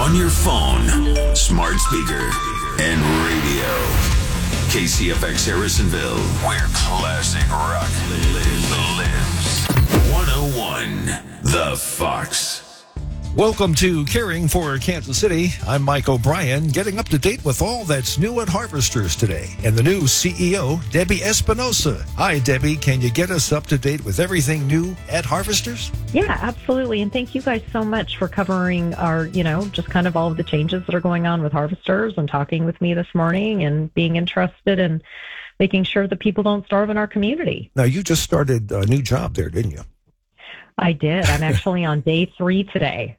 on your phone, smart speaker, and radio. KCFX Harrisonville, where classic rock lives. 101, The Fox. Welcome to Caring for Kansas City. I'm Mike O'Brien, getting up to date with all that's new at Harvesters today. And the new CEO, Debbie Espinosa. Hi, Debbie. Can you get us up to date with everything new at Harvesters? Yeah, absolutely. And thank you guys so much for covering our, just kind of all of the changes that are going on with Harvesters and talking with me this morning and being interested in making sure that people don't starve in our community. Now, you just started a new job there, didn't you? I did. I'm actually on day 3 today.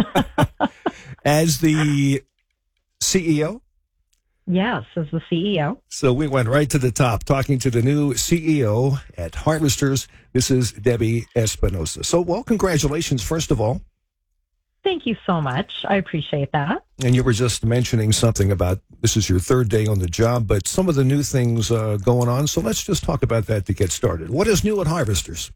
As the CEO? Yes, as the CEO. So we went right to the top, talking to the new CEO at Harvesters. This is Debbie Espinosa. So, well, congratulations, first of all. Thank you so much. I appreciate that. And you were just mentioning something about this is your third day on the job, but some of the new things going on. So let's just talk about that to get started. What is new at Harvesters?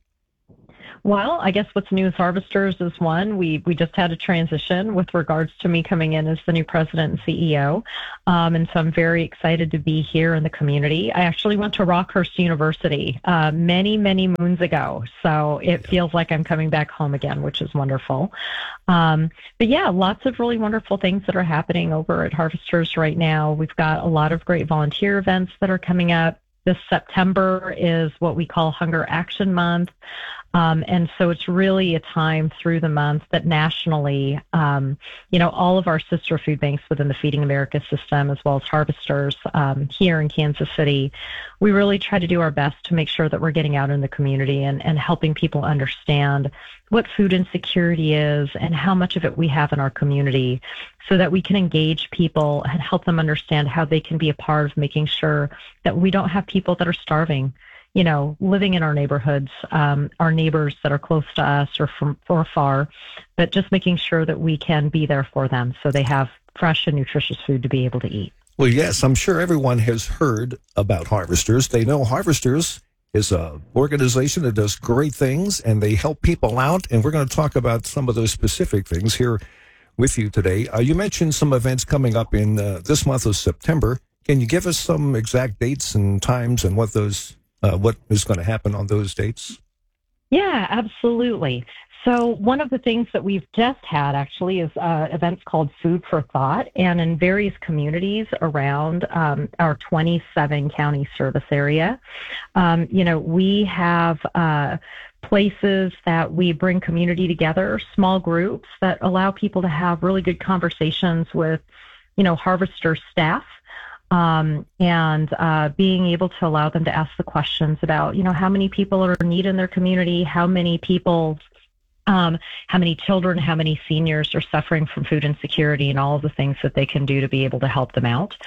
Well, I guess what's new with Harvesters is one, we just had a transition with regards to me coming in as the new president and CEO. And so I'm very excited to be here in the community. I actually went to Rockhurst University many, many moons ago. So it feels like I'm coming back home again, which is wonderful. But yeah, lots of really wonderful things that are happening over at Harvesters right now. We've got a lot of great volunteer events that are coming up. This September is what we call Hunger Action Month. And so it's really a time through the month that nationally, all of our sister food banks within the Feeding America system, as well as Harvesters here in Kansas City, we really try to do our best to make sure that we're getting out in the community and helping people understand what food insecurity is and how much of it we have in our community so that we can engage people and help them understand how they can be a part of making sure that we don't have people that are starving. Living in our neighborhoods, our neighbors that are close to us or from far, but just making sure that we can be there for them so they have fresh and nutritious food to be able to eat. Well, yes, I'm sure everyone has heard about Harvesters. They know Harvesters is an organization that does great things, and they help people out, and we're going to talk about some of those specific things here with you today. You mentioned some events coming up in this month of September. Can you give us some exact dates and times and what is going to happen on those dates? Yeah, absolutely. So one of the things that we've just had actually is events called Food for Thought, and in various communities around our 27 county service area. We have places that we bring community together, small groups that allow people to have really good conversations with, Harvester staff. And being able to allow them to ask the questions about, how many people are in need in their community, how many people, how many children, how many seniors are suffering from food insecurity, and all of the things that they can do to be able to help them out.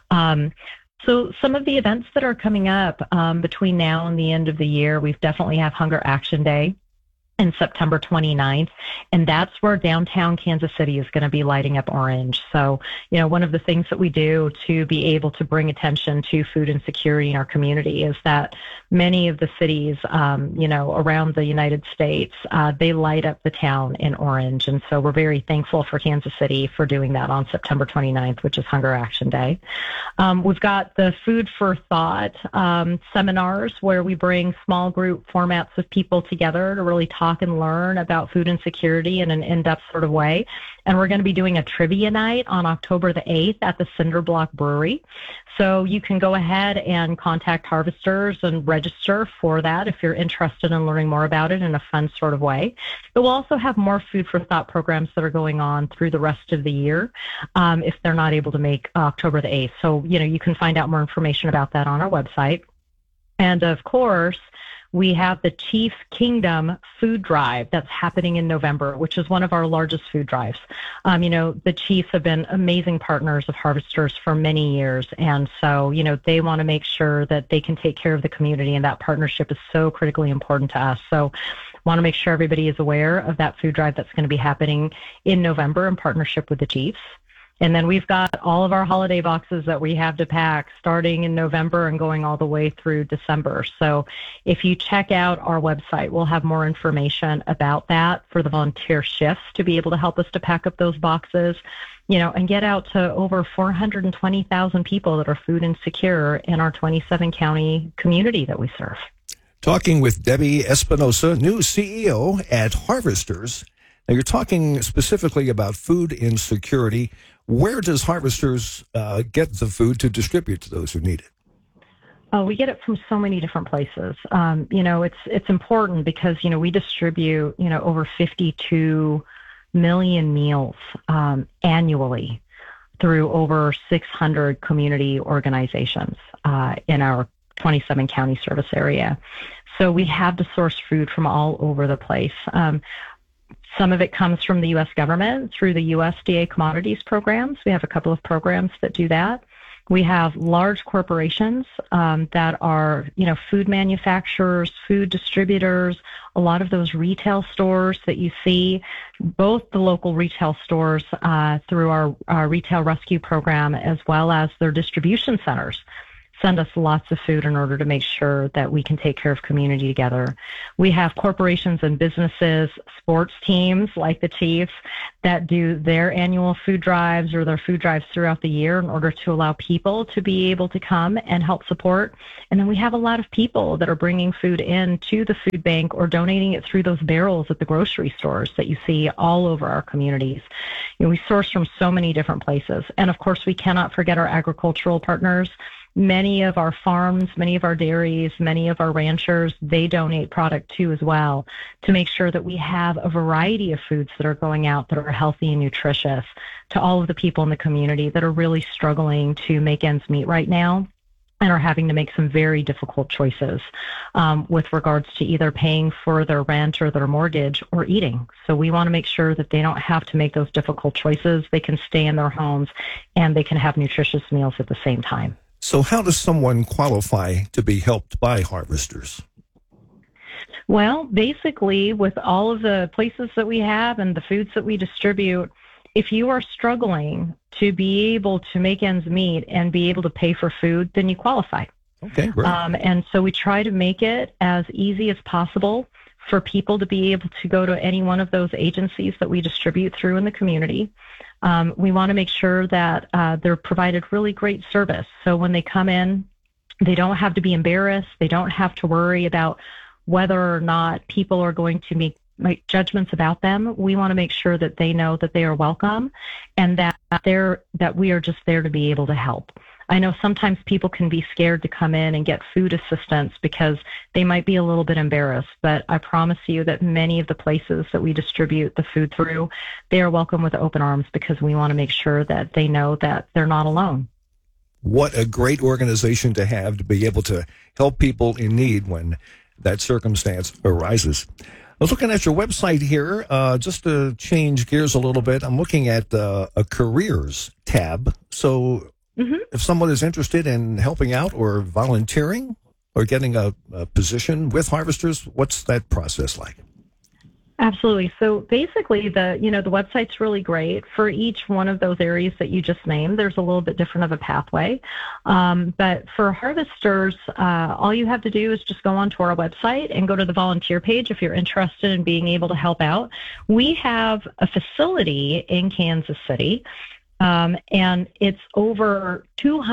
So some of the events that are coming up between now and the end of the year, we've definitely have Hunger Action Day and September 29th, and that's where downtown Kansas City is going to be lighting up orange. So, one of the things that we do to be able to bring attention to food insecurity in our community is that many of the cities, around the United States, they light up the town in orange. And so we're very thankful for Kansas City for doing that on September 29th, which is Hunger Action Day. We've got the Food for Thought seminars where we bring small group formats of people together to really talk and learn about food insecurity in an in-depth sort of way. And we're going to be doing a trivia night on October the 8th at the Cinder Block Brewery. So you can go ahead and contact Harvesters and register for that if you're interested in learning more about it in a fun sort of way. But we'll also have more Food for Thought programs that are going on through the rest of the year if they're not able to make October the 8th. So, you can find out more information about that on our website. And of course, we have the Chief Kingdom Food Drive that's happening in November, which is one of our largest food drives. The Chiefs have been amazing partners of Harvesters for many years. And so, they want to make sure that they can take care of the community, and that partnership is so critically important to us. So want to make sure everybody is aware of that food drive that's going to be happening in November in partnership with the Chiefs. And then we've got all of our holiday boxes that we have to pack starting in November and going all the way through December. So if you check out our website, we'll have more information about that for the volunteer shifts to be able to help us to pack up those boxes, and get out to over 420,000 people that are food insecure in our 27 county community that we serve. Talking with Debbie Espinosa, new CEO at Harvesters. Now, you're talking specifically about food insecurity. Where does Harvesters get the food to distribute to those who need it? Oh, we get it from so many different places. It's important because, we distribute, over 52 million meals annually through over 600 community organizations in our 27 county service area. So we have to source food from all over the place. Some of it comes from the U.S. government through the USDA commodities programs. We have a couple of programs that do that. We have large corporations that are, food manufacturers, food distributors, a lot of those retail stores that you see, both the local retail stores through our retail rescue program, as well as their distribution centers, send us lots of food in order to make sure that we can take care of community together. We have corporations and businesses, sports teams like the Chiefs that do their annual food drives or their food drives throughout the year in order to allow people to be able to come and help support. And then we have a lot of people that are bringing food in to the food bank or donating it through those barrels at the grocery stores that you see all over our communities. We source from so many different places. And of course, we cannot forget our agricultural partners. Many of our farms, many of our dairies, many of our ranchers, they donate product too as well to make sure that we have a variety of foods that are going out that are healthy and nutritious to all of the people in the community that are really struggling to make ends meet right now and are having to make some very difficult choices with regards to either paying for their rent or their mortgage or eating. So we want to make sure that they don't have to make those difficult choices. They can stay in their homes and they can have nutritious meals at the same time. So how does someone qualify to be helped by Harvesters? Well, basically, with all of the places that we have and the foods that we distribute, if you are struggling to be able to make ends meet and be able to pay for food, then you qualify. Okay, great. And so we try to make it as easy as possible for people to be able to go to any one of those agencies that we distribute through in the community. We want to make sure that they're provided really great service. So when they come in, they don't have to be embarrassed. They don't have to worry about whether or not people are going to make judgments about them. We want to make sure that they know that they are welcome and that we are just there to be able to help. I know sometimes people can be scared to come in and get food assistance because they might be a little bit embarrassed, but I promise you that many of the places that we distribute the food through, they are welcome with open arms because we want to make sure that they know that they're not alone. What a great organization to have to be able to help people in need when that circumstance arises. I was looking at your website here, just to change gears a little bit. I'm looking at a careers tab. So if someone is interested in helping out or volunteering or getting a position with Harvesters, what's that process like? Absolutely. So basically, the website's really great. For each one of those areas that you just named, there's a little bit different of a pathway. But for Harvesters, all you have to do is just go onto our website and go to the volunteer page if you're interested in being able to help out. We have a facility in Kansas City, and it's over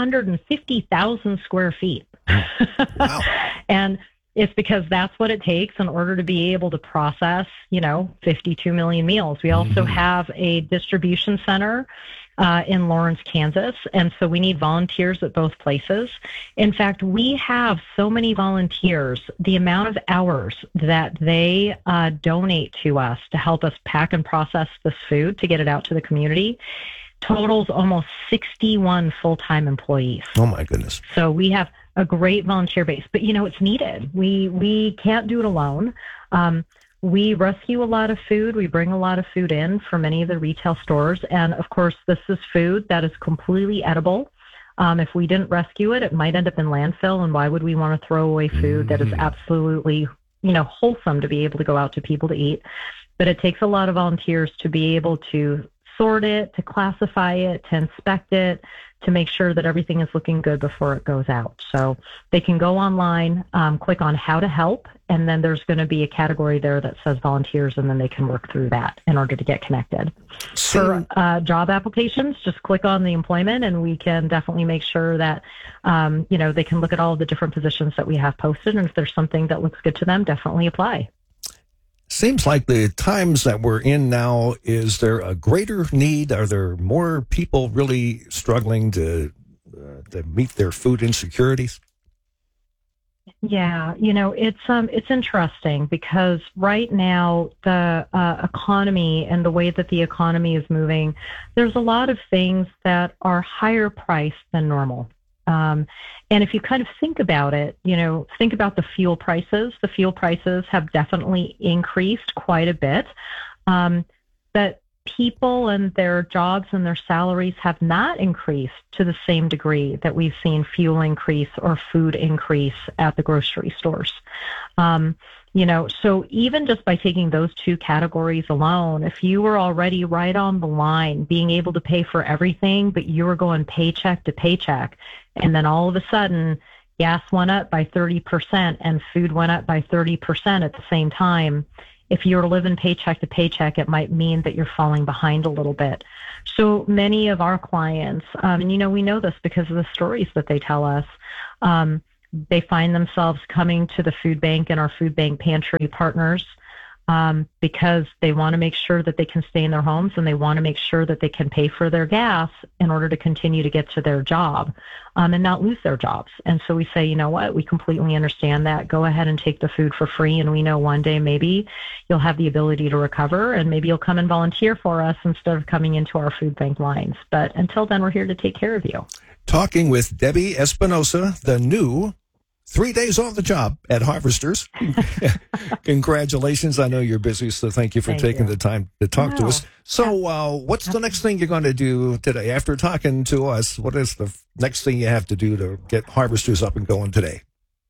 250,000 square feet. Wow. And it's because that's what it takes in order to be able to process, 52 million meals. We also have a distribution center in Lawrence, Kansas, and so we need volunteers at both places. In fact, we have so many volunteers, the amount of hours that they donate to us to help us pack and process this food to get it out to the community totals almost 61 full-time employees. Oh, my goodness. So we have a great volunteer base, but it's needed. We can't do it alone. We rescue a lot of food. We bring a lot of food in for many of the retail stores. And of course, this is food that is completely edible. If we didn't rescue it, it might end up in landfill. And why would we want to throw away food that is absolutely, wholesome to be able to go out to people to eat? But it takes a lot of volunteers to be able to sort it, to classify it, to inspect it, to make sure that everything is looking good before it goes out. So they can go online, click on how to help, and then there's going to be a category there that says volunteers, and then they can work through that in order to get connected. For job applications, just click on the employment, and we can definitely make sure that, they can look at all of the different positions that we have posted, and if there's something that looks good to them, definitely apply. Seems like the times that we're in now, is there a greater need? Are there more people really struggling to meet their food insecurities? Yeah, it's interesting because right now the economy and the way that the economy is moving, there's a lot of things that are higher priced than normal. And if you kind of think about it, think about the fuel prices. The fuel prices have definitely increased quite a bit. But people and their jobs and their salaries have not increased to the same degree that we've seen fuel increase or food increase at the grocery stores. So even just by taking those two categories alone, if you were already right on the line, being able to pay for everything, but you were going paycheck to paycheck, and then all of a sudden gas went up by 30% and food went up by 30% at the same time, if you're living paycheck to paycheck, it might mean that you're falling behind a little bit. So many of our clients, and we know this because of the stories that they tell us, they find themselves coming to the food bank and our food bank pantry partners because they want to make sure that they can stay in their homes, and they want to make sure that they can pay for their gas in order to continue to get to their job and not lose their jobs. And so we say, you know what, we completely understand that. Go ahead and take the food for free, and we know one day maybe you'll have the ability to recover, and maybe you'll come and volunteer for us instead of coming into our food bank lines. But until then, we're here to take care of you. Talking with Debbie Espinosa, the new 3 days on the job at Harvesters. Congratulations. I know you're busy, so thank you for taking the time to talk to us. So what's the next thing you're going to do today? After talking to us, what is the next thing you have to do to get Harvesters up and going today?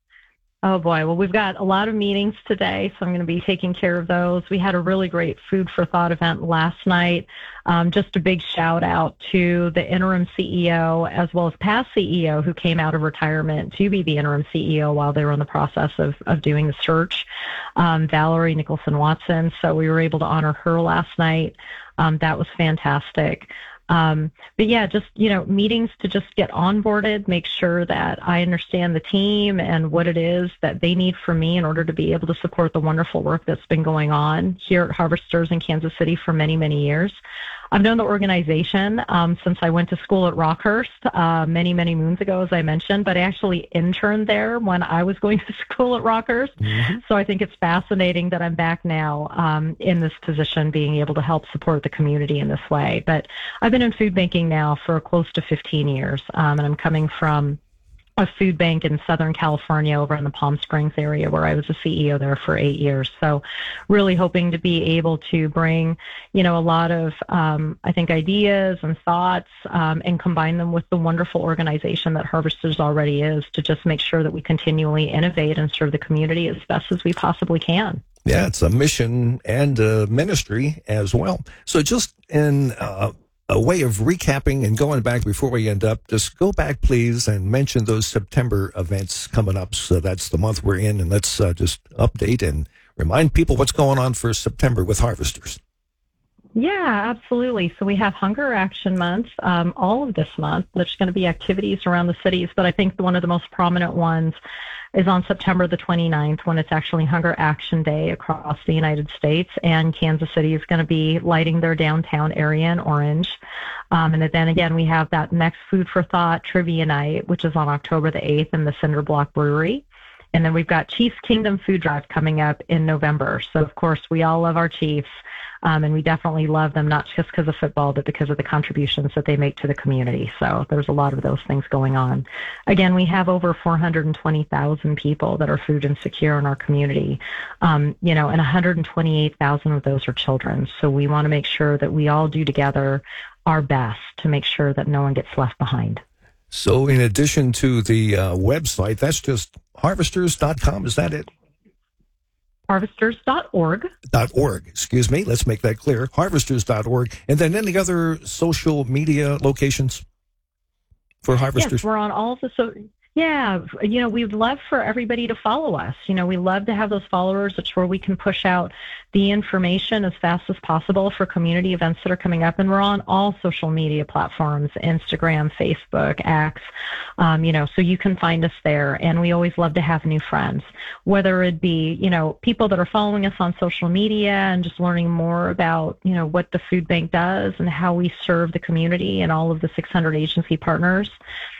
Oh, boy. Well, we've got a lot of meetings today, so I'm going to be taking care of those. We had a really great Food for Thought event last night. Just a big shout out to the interim CEO as well as past CEO who came out of retirement to be the interim CEO while they were in the process of doing the search, Valerie Nicholson Watson. So we were able to honor her last night. That was fantastic. But yeah, just, meetings to just get onboarded, make sure that I understand the team and what it is that they need from me in order to be able to support the wonderful work that's been going on here at Harvesters in Kansas City for many, many years. I've known the organization since I went to school at Rockhurst many, many moons ago, as I mentioned, but I actually interned there when I was going to school at Rockhurst. Mm-hmm. So I think it's fascinating that I'm back now in this position, being able to help support the community in this way. But I've been in food banking now for close to 15 years, and I'm coming from a food bank in Southern California over in the Palm Springs area where I was a CEO there for 8 years. So really hoping to be able to bring, a lot of, I think, ideas and thoughts and combine them with the wonderful organization that Harvesters already is to just make sure that we continually innovate and serve the community as best as we possibly can. Yeah, it's a mission and a ministry as well. So just in a way of recapping and going back before we end up, just go back, please, and mention those September events coming up. So that's the month we're in, and let's just update and remind people what's going on for September with Harvesters. Yeah, absolutely. So we have Hunger Action Month all of this month. There's going to be activities around the cities, but I think one of the most prominent ones is on September the 29th, when it's actually Hunger Action Day across the United States, and Kansas City is going to be lighting their downtown area in orange. And then again, we have that next Food for Thought Trivia Night, which is on October the 8th in the Cinder Block Brewery. And then we've got Chiefs Kingdom Food Drive coming up in November. So, of course, we all love our Chiefs, and we definitely love them, not just because of football, but because of the contributions that they make to the community. So there's a lot of those things going on. Again, we have over 420,000 people that are food insecure in our community, and 128,000 of those are children. So we want to make sure that we all do together our best to make sure that no one gets left behind. So in addition to the website, that's just harvesters.com, is that it? Harvesters.org. .org, excuse me. Let's make that clear. Harvesters.org. And then any other social media locations for Harvesters? Yes, we're on all the yeah, we'd love for everybody to follow us. We love to have those followers. It's where we can push out the information as fast as possible for community events that are coming up. And we're on all social media platforms, Instagram, Facebook, X, so you can find us there. And we always love to have new friends, whether it be, people that are following us on social media and just learning more about, what the food bank does and how we serve the community and all of the 600 agency partners.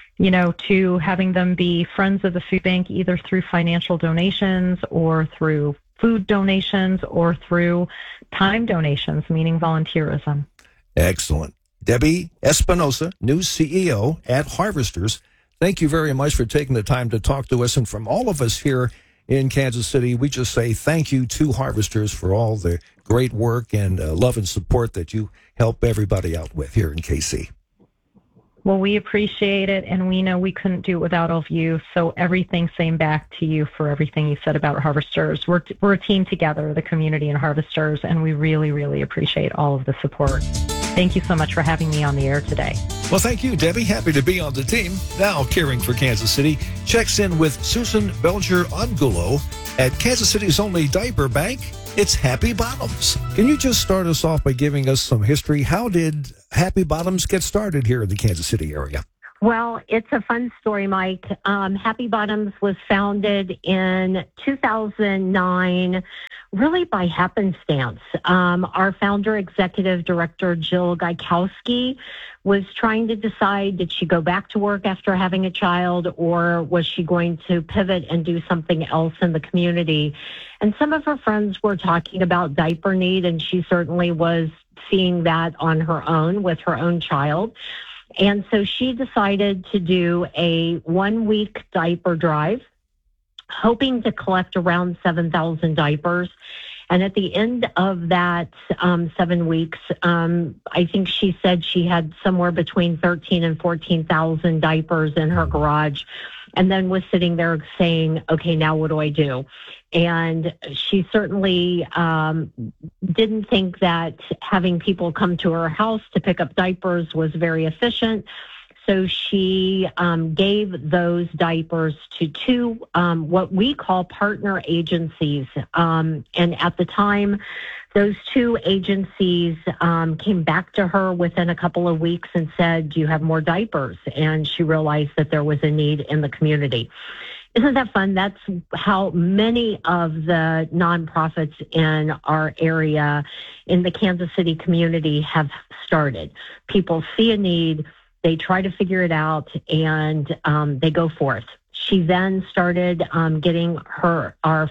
To having them be friends of the food bank either through financial donations or through food donations or through time donations, meaning volunteerism. Excellent. Debbie Espinosa, new CEO at Harvesters. Thank you very much for taking the time to talk to us. And from all of us here in Kansas City, we just say thank you to Harvesters for all the great work and love and support that you help everybody out with here in KC. Well, we appreciate it, and we know we couldn't do it without all of you. So everything same back to you for everything you said about Harvesters. We're a team together, the community and Harvesters, and we really, really appreciate all of the support. Thank you so much for having me on the air today. Well, thank you, Debbie. Happy to be on the team. Now, caring for Kansas City checks in with Susan Belger Angulo at Kansas City's only diaper bank. It's Happy Bottoms. Can you just start us off by giving us some history? How did Happy Bottoms get started here in the Kansas City area? Well, it's a fun story, Mike. Happy Bottoms was founded in 2009, really by happenstance. Our founder, executive director, Jill Gaikowski, was trying to decide, did she go back to work after having a child, or was she going to pivot and do something else in the community? And some of her friends were talking about diaper need, and she certainly was seeing that on her own with her own child. And so she decided to do a 1-week diaper drive, hoping to collect around 7,000 diapers. And at the end of that 7 weeks, I think she said she had somewhere between 13 and 14,000 diapers in her garage, and then was sitting there saying, okay, now what do I do? And she certainly didn't think that having people come to her house to pick up diapers was very efficient. So she gave those diapers to two what we call partner agencies. And at the time, those two agencies came back to her within a couple of weeks and said, do you have more diapers? And she realized that there was a need in the community. Isn't that fun? That's how many of the nonprofits in our area, in the Kansas City community, have started. People see a need, they try to figure it out, and they go forth. She then started getting our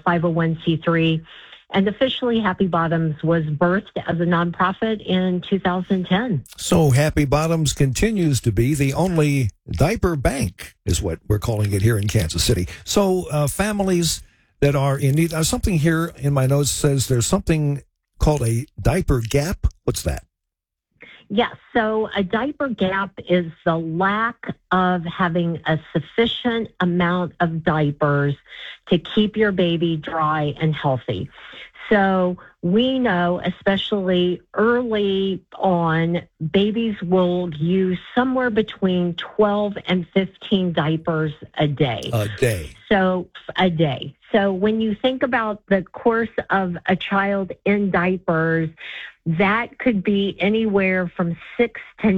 501c3, and officially Happy Bottoms was birthed as a nonprofit in 2010. So Happy Bottoms continues to be the only diaper bank, is what we're calling it here in Kansas City. So families that are in need, something here in my notes says there's something called a diaper gap. What's that? Yes, so a diaper gap is the lack of having a sufficient amount of diapers to keep your baby dry and healthy. So we know, especially early on, babies will use somewhere between 12 and 15 diapers a day. A day. So a day. So when you think about the course of a child in diapers, that could be anywhere from 6,000 to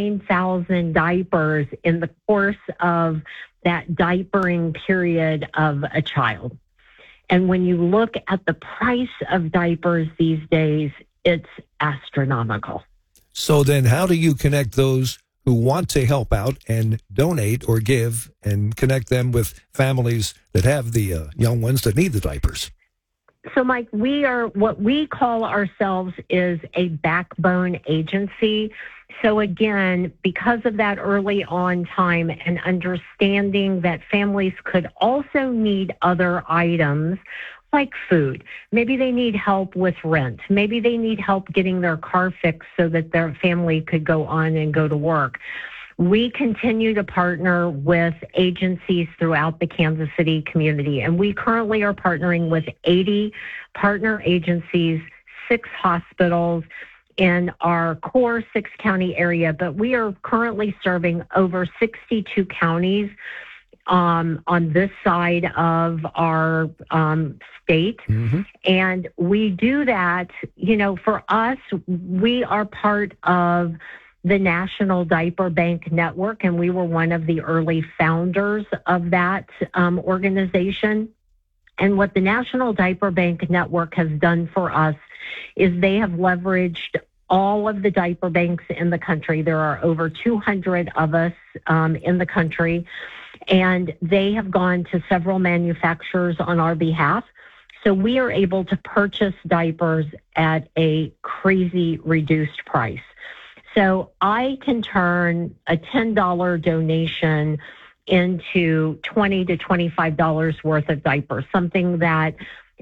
9,000 diapers in the course of that diapering period of a child. And when you look at the price of diapers these days, it's astronomical. So then how do you connect those who want to help out and donate or give and connect them with families that have the young ones that need the diapers? So, Mike, we are what we call ourselves is a backbone agency. So, again, because of that early on time and understanding that families could also need other items like food. Maybe they need help with rent. Maybe they need help getting their car fixed so that their family could go on and go to work. we continue to partner with agencies throughout the Kansas City community, and we currently are partnering with 80 partner agencies, 6 hospitals in our core 6-county area, but we are currently serving over 62 counties on this side of our state. And we do that, for us, we are part of the National Diaper Bank Network, and we were one of the early founders of that organization. And what the National Diaper Bank Network has done for us is they have leveraged all of the diaper banks in the country. There are over 200 of us in the country, and they have gone to several manufacturers on our behalf. So we are able to purchase diapers at a crazy reduced price. So I can turn a $10 donation into $20 to $25 worth of diapers, something that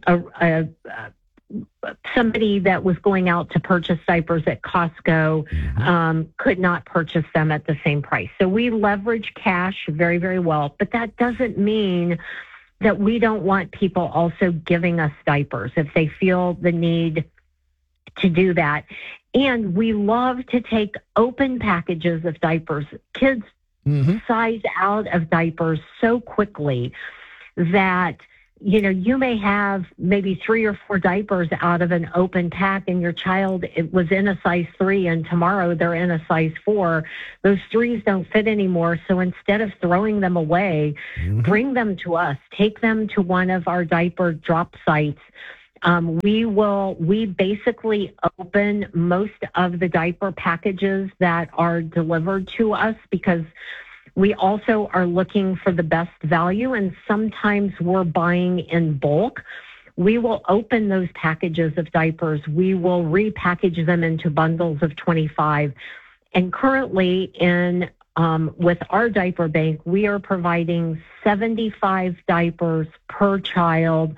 somebody that was going out to purchase diapers at Costco could not purchase them at the same price. So we leverage cash very, very well, but that doesn't mean that we don't want people also giving us diapers if they feel the need to do that. And we love to take open packages of diapers. Kids size out of diapers so quickly that, you may have maybe 3 or 4 diapers out of an open pack, and your child was in a size 3 and tomorrow they're in a size 4. Those 3s don't fit anymore. So instead of throwing them away, bring them to us, take them to one of our diaper drop sites. We basically open most of the diaper packages that are delivered to us because we also are looking for the best value, and sometimes we're buying in bulk. We will open those packages of diapers. We will repackage them into bundles of 25. And currently with our diaper bank, we are providing 75 diapers per child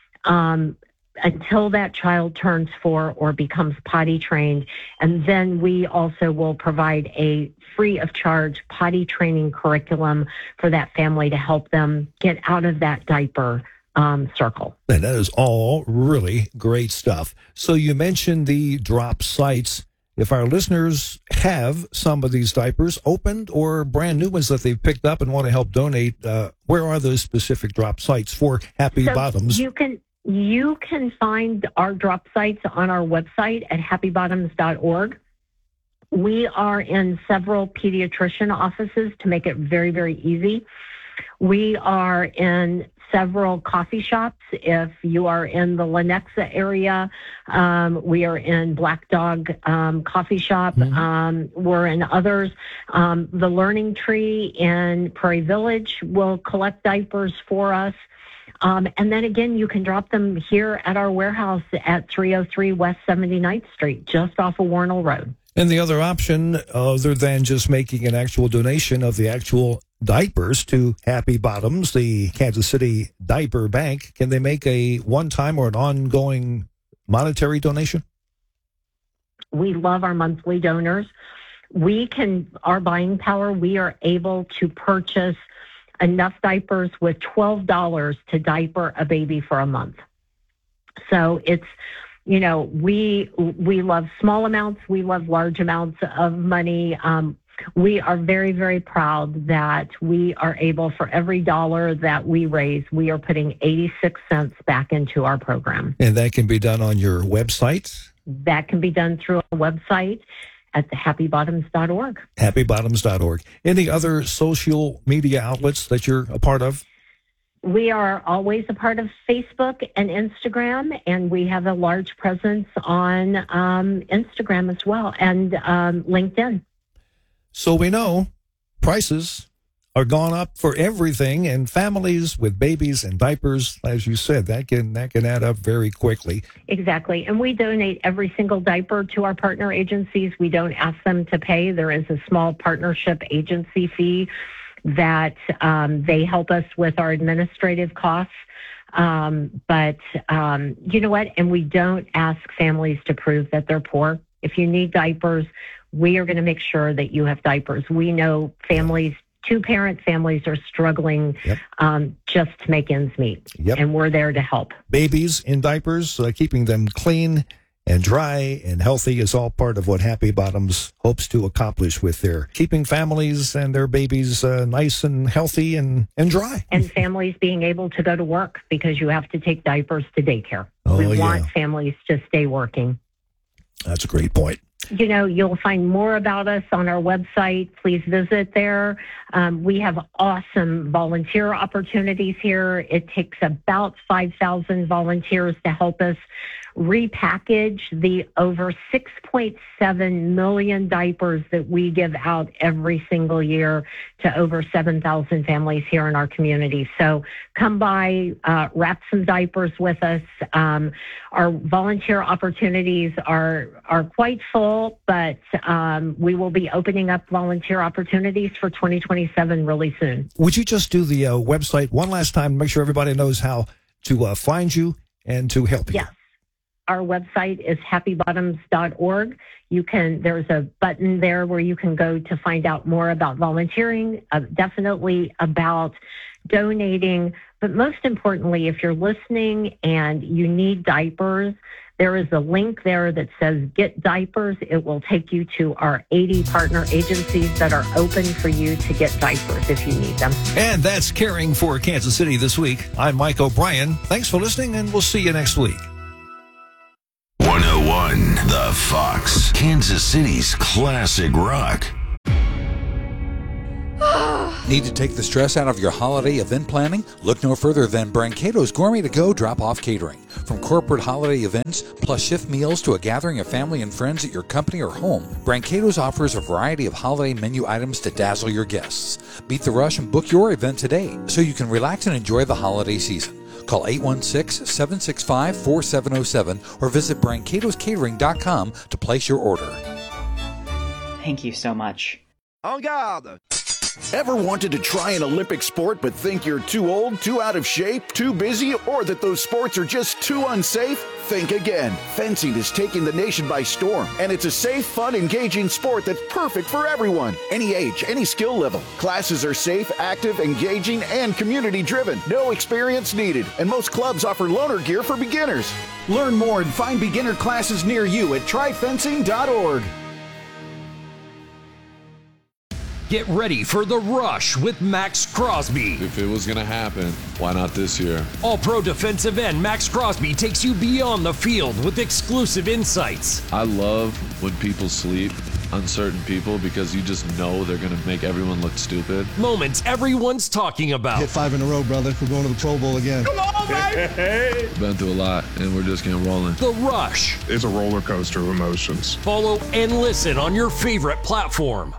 until that child turns 4 or becomes potty trained. And then we also will provide a free of charge potty training curriculum for that family to help them get out of that diaper circle. And that is all really great stuff. So you mentioned the drop sites. If our listeners have some of these diapers opened or brand new ones that they've picked up and want to help donate, where are those specific drop sites for Happy Bottoms? You can find our drop sites on our website at happybottoms.org. We are in several pediatrician offices to make it very, very easy. We are in several coffee shops. If you are in the Lenexa area, we are in Black Dog Coffee Shop. We're in others. The Learning Tree in Prairie Village will collect diapers for us. And then again, you can drop them here at our warehouse at 303 West 79th Street, just off of Warnell Road. And the other option, other than just making an actual donation of the actual diapers to Happy Bottoms, the Kansas City Diaper Bank, can they make a one-time or an ongoing monetary donation? We love our monthly donors. Our buying power, we are able to purchase enough diapers with $12 to diaper a baby for a month. So it's, we love small amounts. We love large amounts of money. We are very, very proud that we are able, for every dollar that we raise, we are putting 86 cents back into our program. And that can be done on your website? That can be done through our website at happybottoms.org. Happybottoms.org. Any other social media outlets that you're a part of? We are always a part of Facebook and Instagram, and we have a large presence on Instagram as well, and LinkedIn. So we know prices are gone up for everything, and families with babies and diapers, as you said, that can add up very quickly. Exactly. And we donate every single diaper to our partner agencies. We don't ask them to pay. There is a small partnership agency fee that they help us with our administrative costs. But you know what? And we don't ask families to prove that they're poor. If you need diapers, we are going to make sure that you have diapers. We know families, two-parent families are struggling just to make ends meet, and we're there to help. Babies in diapers, keeping them clean and dry and healthy is all part of what Happy Bottoms hopes to accomplish with their keeping families and their babies nice and healthy and dry. And families being able to go to work, because you have to take diapers to daycare. We want families to stay working. That's a great point. You know, you'll find more about us on our website. Please visit there. We have awesome volunteer opportunities here. It takes about 5,000 volunteers to help us repackage the over 6.7 million diapers that we give out every single year to over 7,000 families here in our community. So come by, wrap some diapers with us. Our volunteer opportunities are quite full, but we will be opening up volunteer opportunities for 2027 really soon. Would you just do the website one last time to make sure everybody knows how to find you and to help you? Yes. Our website is happybottoms.org. There's a button there where you can go to find out more about volunteering, definitely about donating. But most importantly, if you're listening and you need diapers, there is a link there that says Get Diapers. It will take you to our 80 partner agencies that are open for you to get diapers if you need them. And that's Caring for Kansas City this week. I'm Mike O'Brien. Thanks for listening, and we'll see you next week. 101 The Fox, Kansas City's classic rock. Need to take the stress out of your holiday event planning? Look no further than Brancato's Gourmet to Go Drop-Off Catering. From corporate holiday events, plus shift meals to a gathering of family and friends at your company or home, Brancato's offers a variety of holiday menu items to dazzle your guests. Beat the rush and book your event today so you can relax and enjoy the holiday season. Call 816-765-4707 or visit brancatoscatering.com to place your order. Thank you so much. En garde! Ever wanted to try an Olympic sport but think you're too old, too out of shape, too busy, or that those sports are just too unsafe? Think again. Fencing is taking the nation by storm, and it's a safe, fun, engaging sport that's perfect for everyone. Any age, any skill level. Classes are safe, active, engaging, and community-driven. No experience needed, and most clubs offer loaner gear for beginners. Learn more and find beginner classes near you at tryfencing.org. Get ready for The Rush with Max Crosby. If it was going to happen, why not this year? All-pro defensive end Max Crosby takes you beyond the field with exclusive insights. I love when people sleep on certain people because you just know they're going to make everyone look stupid. Moments everyone's talking about. Hit 5 in a row, brother. We're going to the Pro Bowl again. Come on, baby! Been through a lot, and we're just getting rolling. The Rush. It's a roller coaster of emotions. Follow and listen on your favorite platform.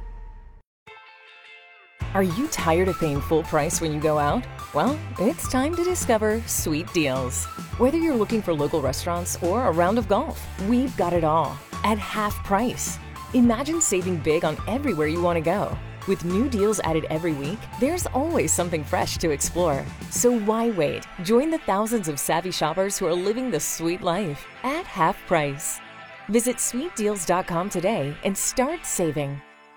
Are you tired of paying full price when you go out? Well, it's time to discover Sweet Deals. Whether you're looking for local restaurants or a round of golf, we've got it all at half price. Imagine saving big on everywhere you want to go. With new deals added every week, there's always something fresh to explore. So why wait? Join the thousands of savvy shoppers who are living the sweet life at half price. Visit sweetdeals.com today and start saving.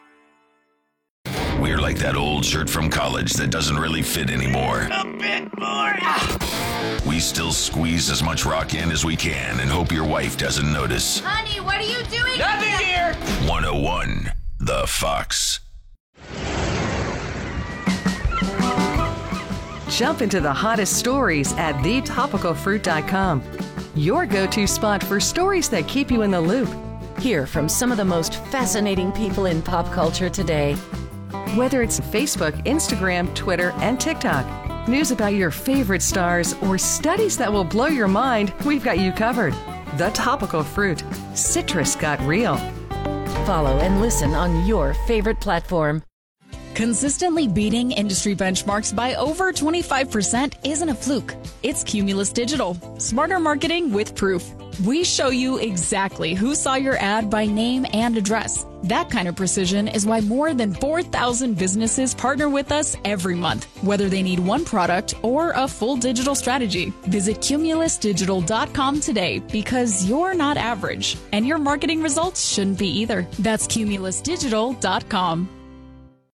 We're like that old shirt from college that doesn't really fit anymore. A bit more. We still squeeze as much rock in as we can and hope your wife doesn't notice. Honey, what are you doing? Nothing here! 101 The Fox. Jump into the hottest stories at thetopicalfruit.com. Your go-to spot for stories that keep you in the loop. Hear from some of the most fascinating people in pop culture today. Whether it's Facebook, Instagram, Twitter, and TikTok, news about your favorite stars, or studies that will blow your mind, we've got you covered. The Topical Fruit. Citrus got real. Follow and listen on your favorite platform. Consistently beating industry benchmarks by over 25% isn't a fluke. It's Cumulus Digital. Smarter marketing with proof. We show you exactly who saw your ad by name and address. That kind of precision is why more than 4,000 businesses partner with us every month, whether they need one product or a full digital strategy. Visit cumulusdigital.com today because you're not average, and your marketing results shouldn't be either. That's cumulusdigital.com.